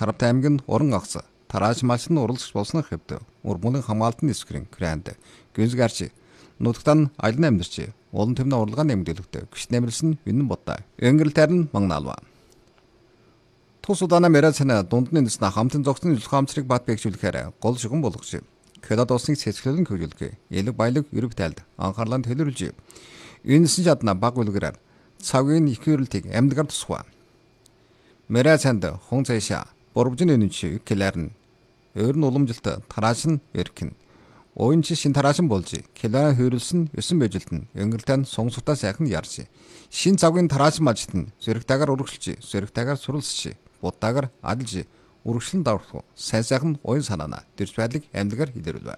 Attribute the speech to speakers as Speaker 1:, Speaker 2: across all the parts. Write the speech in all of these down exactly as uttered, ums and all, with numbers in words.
Speaker 1: Тараптай аймгийн уран агс тарааж малчин уралж болсны хэвд урмуулын хамгаалтын эсвэрийн кранд гүнзгаарч нутагтан аялна амьдарч олон төмний урлагаа нэмэгдүүлэгт гүш нэмэлсэн үнэн бодаа өнгөрөлтөр нь магнаалва. Тус удаана мэрацана дундны нэснэ хамтын зогсны зөвлөх хамтрыг бат бэгжүүлэхээр гол шугам болгож Кёдад улсын цэцгэлэн хөгжүүлэх элэг баялаг ерөв тайлд анхаарлаа төлөвлөж үнэсэн чадна баг үлгэрээр цагийн их хөрөлтийг амьдгаар тусгав. Мэрацанд хүн цаашаа бурбжин өнөч кларн өөр нь уламжилт тарааш нь эрхэн Оюунч шин тараашин болж Келара хөрөлсөн өсөн бэжилт нь өнгөрөлтөнд сонгосготаа сайхан ярж шин цагийн тараашин мажт нь зэрэгтайгаар урагшилж зэрэгтайгаар суралцж будаагаар адилж урагшлан даврах сайн сайхан оюун санаана дэрж байдлыг амьдгаар илэрүүлв.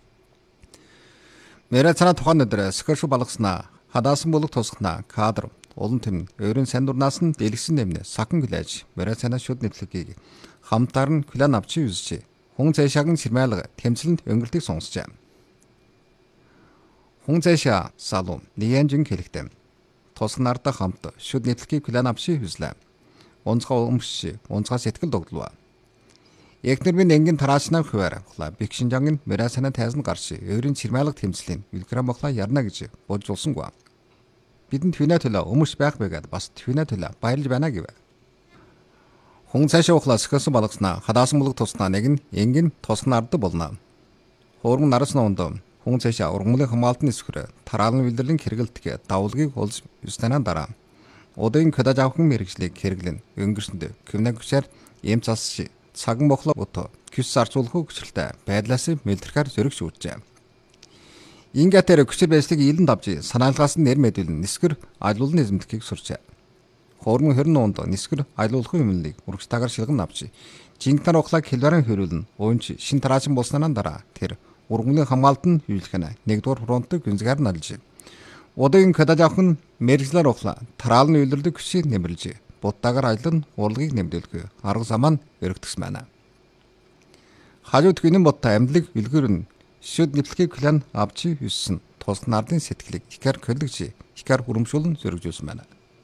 Speaker 1: Мэрацана тухайн өдөр скерш балгаснаа хадаасан болог тусгнаа кадр олон төм өөрийн сайн дурнаас нь дэлгэсэн нэмнэ сахан гэлэж Мэрацана шүд нэтлэгийг хамтаар нь клан авчи үзжээ. Хүн цаашаагийн сэрмайлга тэмцэлэнд өнгөрөлтийг сонсжээ. Хүн цаашаа салун Лиянжин хэлэхдээ тусгнаартай хамт шүд нэтлэгийг клан авчи үзлээ. Онцгой өмсч онцгой сэтгэл догдлоо. Ягнэрмийн энгийн тараачнаар хуваар хла Бикшинжангийн Мэрацана тайзан гарч өөрийн сэрмайлга тэмцлийн үлгрэм бохла ярна гэж бодж улсангүй. Бидэнд хүнэ төлөө өмш байх байгаад бас хүнэ төлөө баярлж байна гэв. Хүн цаашаа ухлаа скэс балгаснаа хадаасан болог туснаа нэг нь энгийн тусгна ард болно. Хуурман нарасна онд хүн цаашаа ургамлын хамгаалтын эсвэр тараалан бэлдэрлэн хэрэгэлтгэ давлгийг олж юстанаа дараа удын кодаж авахын мэрэгжлийг хэрэглэн өнгөрсөнд кивнаг хүчээр эм цас цаган бохлоо бото küс зарцуулах хүчрэлтэй байдлаас мэлдэрхээр зөрөг шүүжжээ. Ингатер хүчээр байслыг илэн давж санаалгаас нь нэр мэдүүлэн нисгэр айлуулны эзэмдхийг сурчээ. Хуурман хорин онд нисгэр айлуулахын юмлыг урагштайгаар шилгэн авч жинкнар ухлаг хэлбэрэн хөрүүлэн уунч шин тараачсан болсноо дараа тэр ургамлын хамгаалт нь хөвлөхнэ нэгдүгээр фронтыг гүнзгаар нь алж удын кодаж авах нь мэрэгжлэр ухлаа тараалны үйлдвэрлэдэг хүчийг нэмэрлж будаагаар аялан урлагийг нэмдүүлэх арга замаа өргөдгсөн байна. Хажууд гинэн бодтой амьдлыг үлгэр нь шүд нэвлэхийг клан авчи юссэн тус нардын сэтгэлийг ихэр көлөгж ихэр хурамшуулн зөргижүүлсэн байна.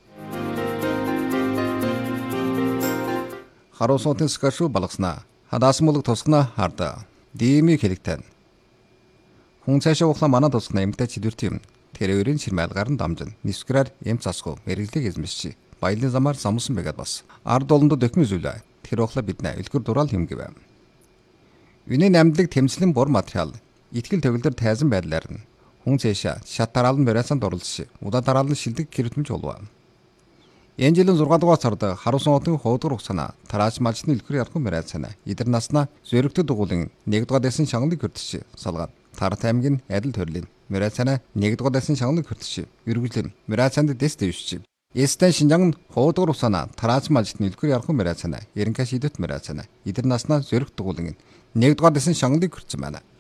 Speaker 1: Харуусуудын скаршу балгаснаа хадаасан болог тусгна харда дими хэлэгтэн хүн цаашаа ухлаа манай тусгна эмгтэй чидвэрт юм тэр өөрийн сэрмайлгаар нь дамжин нисграар эм засгүй мэрэгжлийг эзэмшиж баялын замаар самсан байгаад бас ард олондод дөхмө зүйлээ тэр ухлаа биднэ үлгэр дураал юм гэв. Үнийн амьдлыг тэмцлийн бур материал итгэл төгөлдөр тайзан байдлаар нь хүн цаашаа шат тараалан Мэрацанд оруулж удаа тараалан шилдэг гэрэтмж болов. Энэ жилийн зургаан дугаар сард харуусан хотын хуудгар угсана тараач малчны үлгэр ярах Мэрацана эдэр наснаа зөрөгтэй дугуулын нэгдүгээр дэсэн шангыг хөртөж салгаад Тарт аймгийн адил төрлийн Мэрацана нэгдүгээр дэсэн шангыг хөртөж үргэлжлэн Мэрацанд дэс дэвшиж Эстэн Шинжаан хуудгар угсана тараач малчны үлгэр ярах Мэрацана эренка шидэт Мэрацана эдэр наснаа зөрөх дугуулын нэгдүгээр дэсэн шангыг хөртсөн байна.